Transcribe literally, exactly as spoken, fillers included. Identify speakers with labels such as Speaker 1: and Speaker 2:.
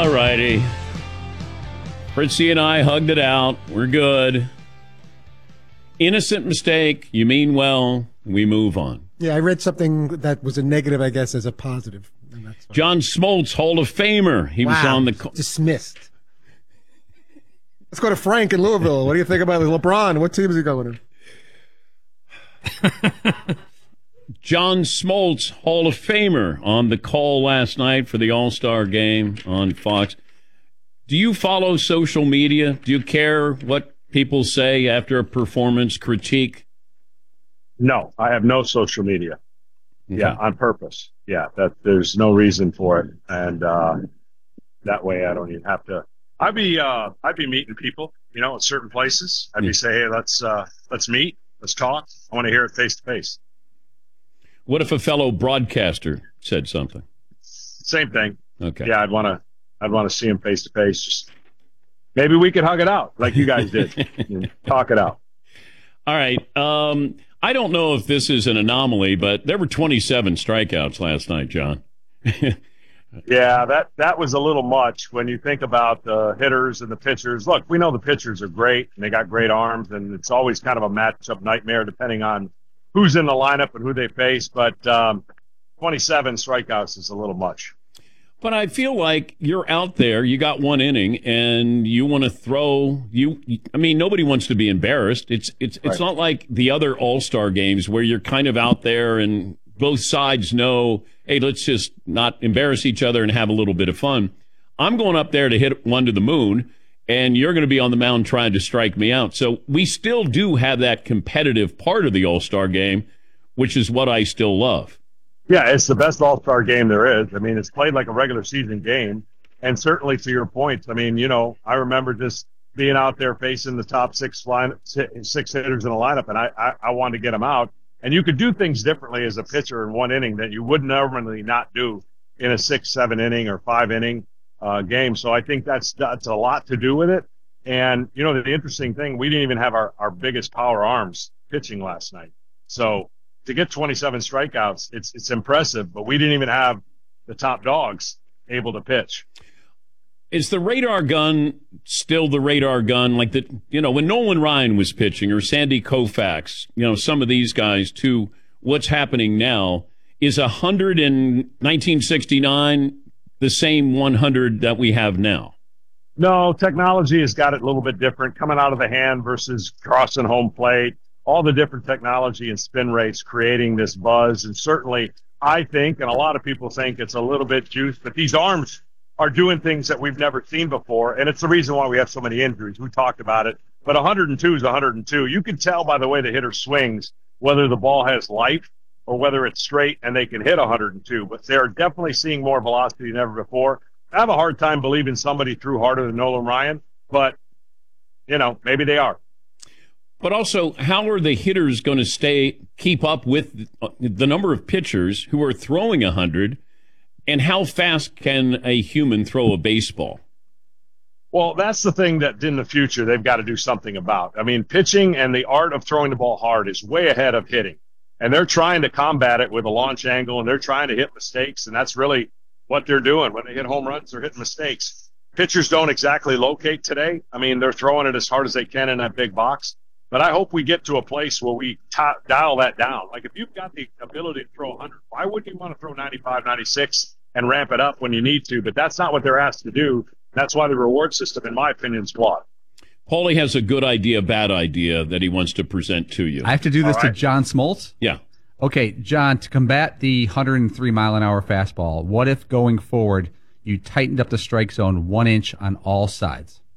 Speaker 1: All righty. Fritzy and I hugged it out. We're good. Innocent mistake. You mean well. We move on.
Speaker 2: Yeah, I read something that was a negative, I guess, as a positive. And that's fine.
Speaker 1: John Smoltz, Hall of Famer. He
Speaker 2: wow.
Speaker 1: was on the... Co-
Speaker 2: Dismissed. Let's go to Frank in Louisville. What do you think about LeBron? What team is he going
Speaker 1: to? John Smoltz, Hall of Famer, on the call last night for the All-Star game on Fox. Do you follow social media? Do you care what people say after a performance critique?
Speaker 3: No, I have no social media.
Speaker 1: Okay.
Speaker 3: Yeah, on purpose. Yeah, that there's no reason for it, and uh, that way I don't even have to. I'd be uh, I'd be meeting people, you know, at certain places. I'd
Speaker 1: yeah.
Speaker 3: be saying, hey, let's uh, let's meet, let's talk. I want to hear it face to face.
Speaker 1: What if a fellow broadcaster said something?
Speaker 3: Same thing.
Speaker 1: Okay.
Speaker 3: Yeah, I'd want to. I'd want to see him face to face. Just maybe we could hug it out like you guys did. You know, talk it out.
Speaker 1: All right. Um, I don't know if this is an anomaly, but there were twenty-seven strikeouts last night, John.
Speaker 3: Yeah, that, that was a little much when you think about the hitters and the pitchers. Look, we know the pitchers are great, and they got great arms, and it's always kind of a matchup nightmare depending on who's in the lineup and who they face. But um, twenty-seven strikeouts is a little much.
Speaker 1: But I feel like you're out there, you got one inning, and you want to throw you. I mean, nobody wants to be embarrassed. It's it's it's
Speaker 3: right.
Speaker 1: not like the other All-Star games where you're kind of out there and both sides know, hey, let's just not embarrass each other and have a little bit of fun. I'm going up there to hit one to the moon, and you're going to be on the mound trying to strike me out. So we still do have that competitive part of the All-Star game, which is what I still love.
Speaker 3: Yeah, it's the best All-Star game there is. I mean, it's played like a regular season game. And certainly to your point, I mean, you know, I remember just being out there facing the top six line, six hitters in a lineup, and I, I, I wanted to get them out. And you could do things differently as a pitcher in one inning that you would normally not do in a six, seven inning or five inning uh, game. So I think that's that's a lot to do with it. And, you know, the, the interesting thing, we didn't even have our, our biggest power arms pitching last night. So to get twenty-seven strikeouts, it's it's impressive, but we didn't even have the top dogs able to pitch.
Speaker 1: Is the radar gun still the radar gun? Like the, you know, when Nolan Ryan was pitching or Sandy Koufax, you know, some of these guys to what's happening now, is one hundred in nineteen sixty-nine the same one hundred that we have now?
Speaker 3: No, technology has got it a little bit different, coming out of the hand versus crossing home plate. All the different technology and spin rates creating this buzz. And certainly I think, and a lot of people think, it's a little bit juiced, but these arms are doing things that we've never seen before. And it's the reason why we have so many injuries. We talked about it. But one hundred two is one hundred two. You can tell by the way the hitter swings whether the ball has life or whether it's straight and they can hit one hundred two. But they're definitely seeing more velocity than ever before. I have a hard time believing somebody threw harder than Nolan Ryan, but, you know, maybe they are.
Speaker 1: But also, how are the hitters going to stay keep up with the number of pitchers who are throwing one hundred, and how fast can a human throw a baseball?
Speaker 3: Well, that's the thing that in the future they've got to do something about. I mean, pitching and the art of throwing the ball hard is way ahead of hitting, and they're trying to combat it with a launch angle, and they're trying to hit mistakes, and that's really what they're doing. When they hit home runs, they're hitting mistakes. Pitchers don't exactly locate today. I mean, they're throwing it as hard as they can in that big box. But I hope we get to a place where we t- dial that down. Like if you've got the ability to throw one hundred, why wouldn't you want to throw ninety-five, ninety-six and ramp it up when you need to? But that's not what they're asked to do. That's why the reward system, in my opinion, is flawed.
Speaker 1: Paulie has a good idea, bad idea that he wants to present to you.
Speaker 4: I have to do this
Speaker 3: All right.
Speaker 4: to John Smoltz?
Speaker 1: Yeah.
Speaker 4: Okay, John, to combat the one hundred three mile an hour fastball, what if going forward you tightened up the strike zone one inch on all sides?